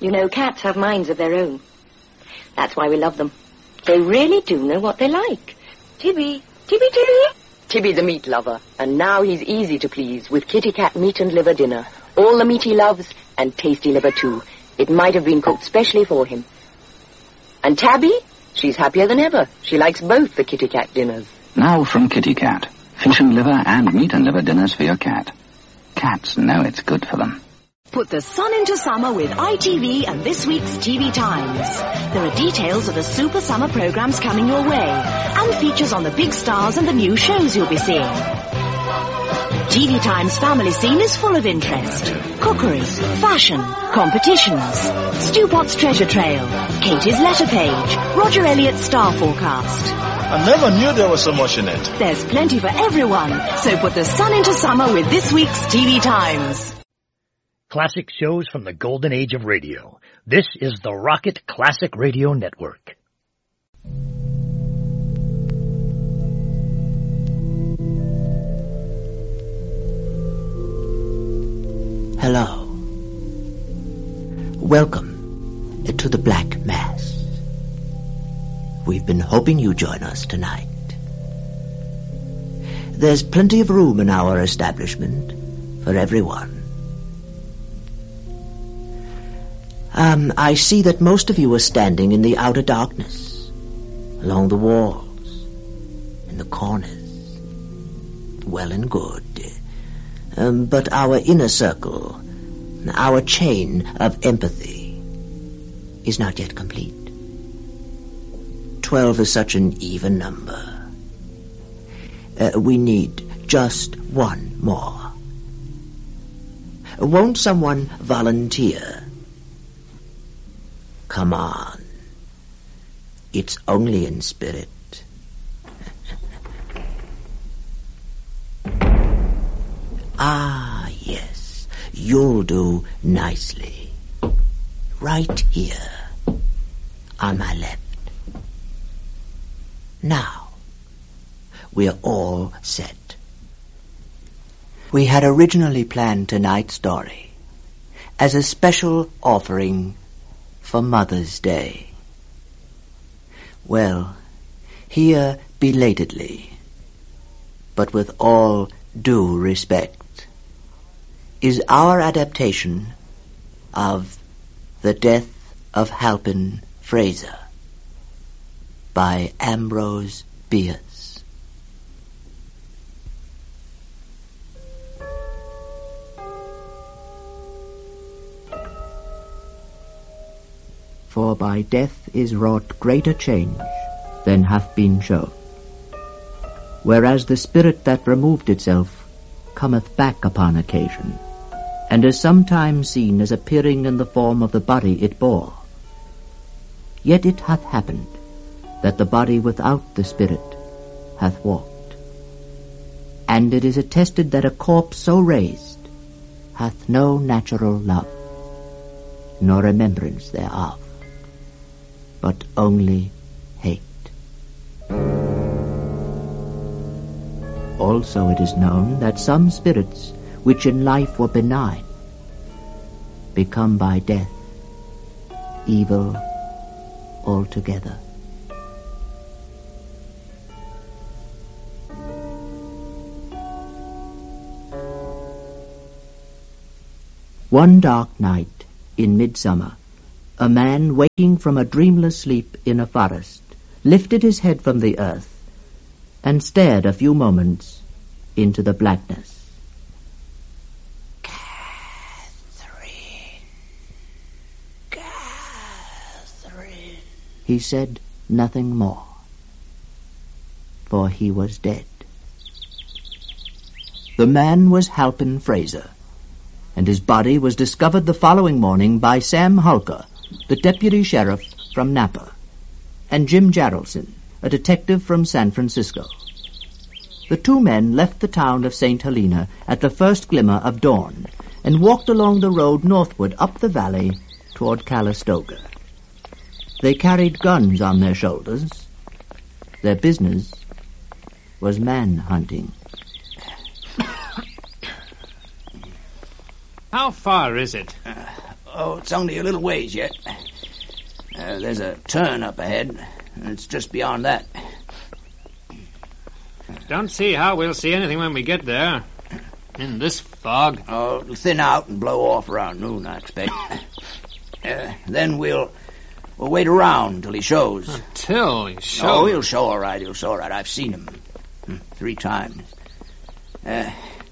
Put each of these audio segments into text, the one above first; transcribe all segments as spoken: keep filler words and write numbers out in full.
You know, cats have minds of their own. That's why we love them. They really do know what they like. Tibby, Tibby, Tibby. Tibby's a meat lover, and now he's easy to please with Kitty Cat meat and liver dinner. All the meat he loves, and tasty liver too. It might have been cooked specially for him. And Tabby? She's happier than ever. She likes both the Kitty Cat dinners. Now from Kitty Cat. Fish and liver and meat and liver dinners for your cat. Cats know it's good for them. Put the sun into summer with I T V and this week's T V Times. There are details of the super summer programs coming your way, and features on the big stars and the new shows you'll be seeing. T V Times family scene is full of interest. Cookery, fashion, competitions, Stu Potts treasure trail, Katie's letter page, Roger Elliott's star forecast. I never knew there was so much in it. There's plenty for everyone, so put the sun into summer with this week's T V Times. Classic shows from the golden age of radio. This is the Rocket Classic Radio Network. Hello. Welcome to the Black Mass. We've been hoping you'd join us tonight. There's plenty of room in our establishment for everyone. Um, I see that most of you are standing in the outer darkness, along the walls, in the corners. Well and good. Um, but our inner circle, our chain of empathy, is not yet complete. Twelve is such an even number. Uh, we need just one more. Won't someone volunteer? Come on. It's only in spirit. Ah, yes. You'll do nicely. Right here. On my left. Now, we're all set. We had originally planned tonight's story as a special offering for Mother's Day. Well, here belatedly, but with all due respect, is our adaptation of The Death of Halpin Frayser by Ambrose Bierce. For by death is wrought greater change than hath been shown. Whereas the spirit that removed itself cometh back upon occasion, and is sometimes seen as appearing in the form of the body it bore. Yet it hath happened that the body without the spirit hath walked. And it is attested that a corpse so raised hath no natural love, nor remembrance thereof, but only hate. Also it is known that some spirits, which in life were benign, become by death evil altogether. One dark night in midsummer, a man waking from a dreamless sleep in a forest lifted his head from the earth and stared a few moments into the blackness. Catherine, Catherine. He said nothing more, for he was dead. The man was Halpin Frayser, and his body was discovered the following morning by Sam Hulker, the deputy sheriff from Napa, and Jim Jarrelson, a detective from San Francisco. The two men left the town of Saint Helena at the first glimmer of dawn and walked along the road northward up the valley toward Calistoga. They carried guns on their shoulders. Their business was man-hunting. How far is it? Uh, oh, it's only a little ways yet. Uh, there's a turn up ahead, and it's just beyond that. Don't see how we'll see anything when we get there. In this fog. Oh, it'll thin out and blow off around noon, I expect. uh, then we'll we'll wait around till he shows. Until he shows? Oh, he'll show all right, he'll show all right. I've seen him three times. Uh,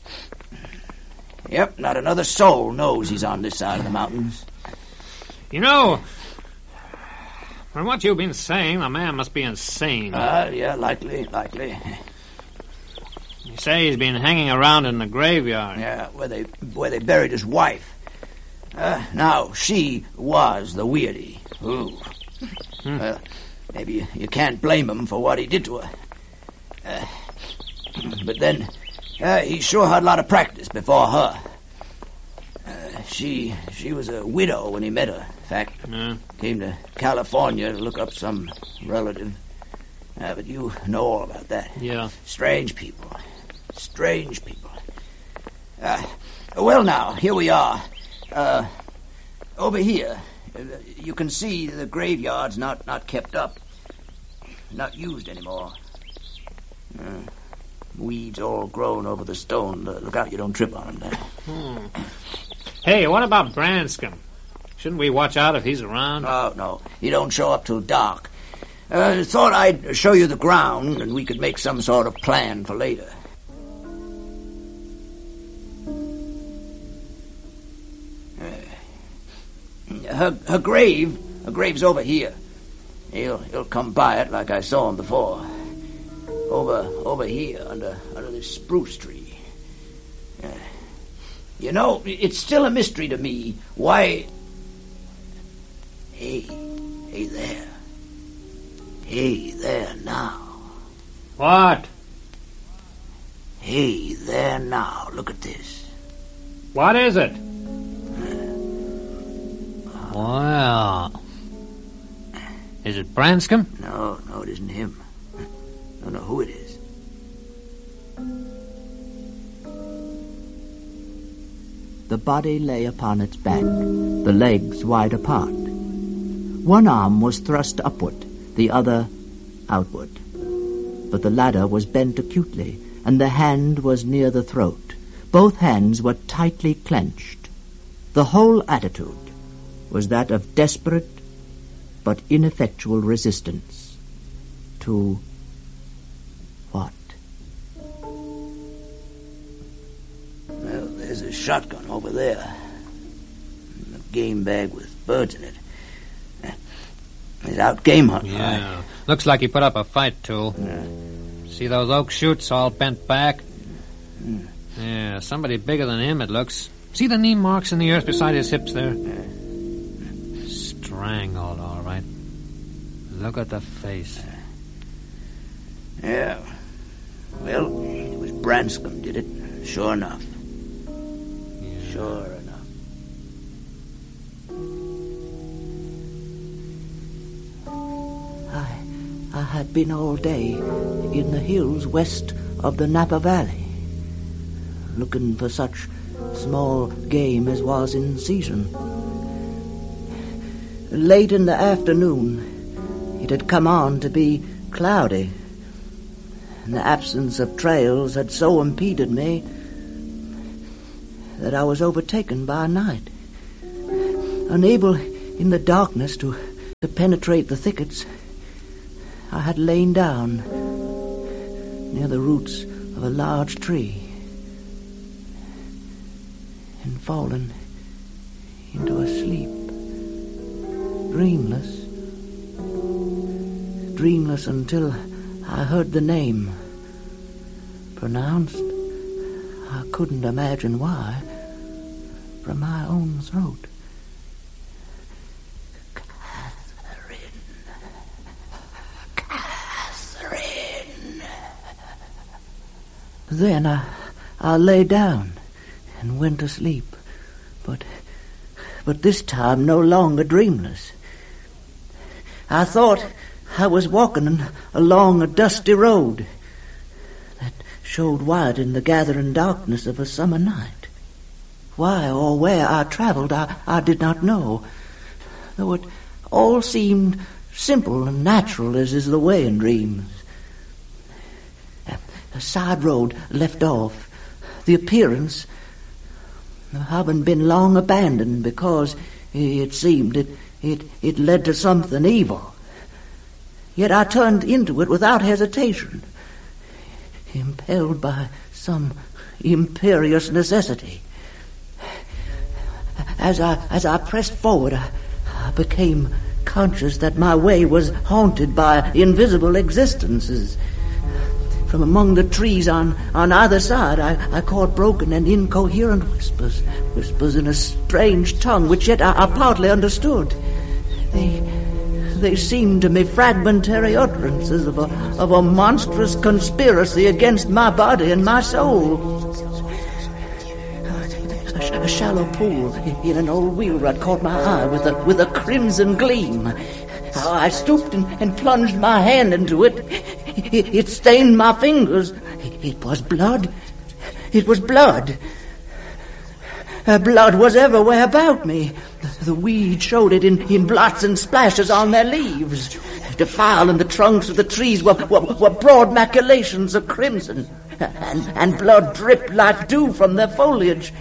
yep, not another soul knows he's on this side of the mountains. You know, from what you've been saying, the man must be insane. Uh, yeah, likely, likely. You say he's been hanging around in the graveyard. Yeah, where they where they buried his wife. Uh, now, she was the weirdy. Ooh. Hmm. Well, maybe you, you can't blame him for what he did to her. Uh, but then, uh, he sure had a lot of practice before her. Uh, she she was a widow when he met her. In fact, yeah. Came to California to look up some relative. Uh, but you know all about that. Yeah. Strange people. Strange people. Uh, well, now, here we are. Uh, over here, uh, you can see the graveyard's not, not kept up. Not used anymore. Uh, weeds all grown over the stone. Uh, look out you don't trip on them there. Hmm. Hey, what about Branscombe? Shouldn't we watch out if he's around? Oh, no. He don't show up till dark. Uh, thought I'd show you the ground and we could make some sort of plan for later. Uh, her, her grave, her grave's over here. He'll, he'll come by it like I saw him before. Over, over here under, under this spruce tree. Uh, you know, it's still a mystery to me why... Hey, hey there. Hey there now. What? Hey there now. Look at this. What is it? Well. Is it Branscombe? No, no, it isn't him. I don't know who it is. The body lay upon its back, the legs wide apart. One arm was thrust upward, the other outward. But the latter was bent acutely, and the hand was near the throat. Both hands were tightly clenched. The whole attitude was that of desperate but ineffectual resistance. To what? Well, there's a shotgun over there. A game bag with birds in it. He's out game hunting. Yeah. Right? Looks like he put up a fight, too. Yeah. See those oak shoots all bent back? Mm. Yeah, somebody bigger than him, it looks. See the knee marks in the earth beside his hips there? Yeah. Strangled, all right. Look at the face. Yeah. Well, it was Branscombe did it. Sure enough. Yeah. Sure enough. I, I had been all day in the hills west of the Napa Valley, looking for such small game as was in season. Late in the afternoon, it had come on to be cloudy, and the absence of trails had so impeded me that I was overtaken by night. Unable in the darkness to, to penetrate the thickets, I had lain down near the roots of a large tree and fallen into a sleep, dreamless, dreamless until I heard the name pronounced, I couldn't imagine why, from my own throat. Then I, I lay down and went to sleep, but, but this time no longer dreamless. I thought I was walking along a dusty road that showed white in the gathering darkness of a summer night. Why or where I traveled, I, I did not know, though it all seemed simple and natural as is the way in dreams. A side road left off, the appearance having been long abandoned because it seemed it, it, it led to something evil. Yet I turned into it without hesitation, impelled by some imperious necessity. As I, as I pressed forward, I, I became conscious that my way was haunted by invisible existences. From among the trees on, on either side, I, I caught broken and incoherent whispers, whispers in a strange tongue, which yet I, I partly understood. They, they seemed to me fragmentary utterances of a, of a monstrous conspiracy against my body and my soul. A, a shallow pool in an old wheel rut caught my eye with a, with a crimson gleam. I stooped and, and plunged my hand into it. It, it stained my fingers. It, it was blood. It was blood. Uh, blood was everywhere about me. The, the weeds showed it in, in blots and splashes on their leaves. Defiling the trunks of the trees were, were, were broad maculations of crimson, and, and blood dripped like dew from their foliage.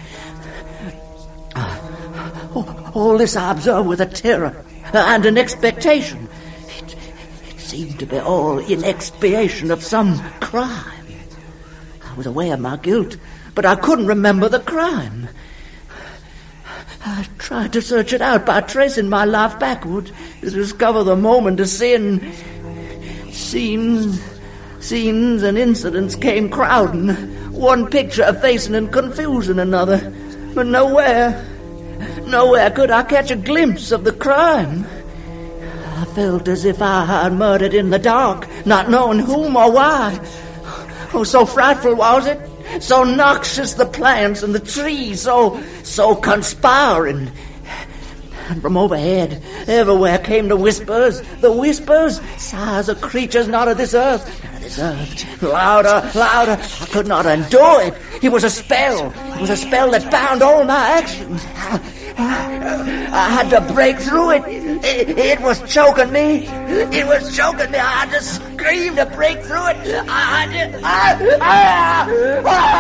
Uh, all this I observed with a terror and an expectation. It, it seemed to be all in expiation of some crime. I was aware of my guilt, but I couldn't remember the crime. I tried to search it out by tracing my life backward to discover the moment of sin. Scenes, scenes and incidents came crowding, one picture effacing in confusion another, but nowhere, nowhere could I catch a glimpse of the crime. I felt as if I had murdered in the dark, not knowing whom or why. Oh, so frightful was it. So noxious the plants and the trees, so, so conspiring. And from overhead, everywhere came the whispers, the whispers, sighs of creatures not of this earth, not of this earth. Louder, louder, I could not endure it. It was a spell, it was a spell that bound all my actions. I had to break through it. It, it was choking me. It was choking me. I had to scream to break through it. I had to... I, I, I,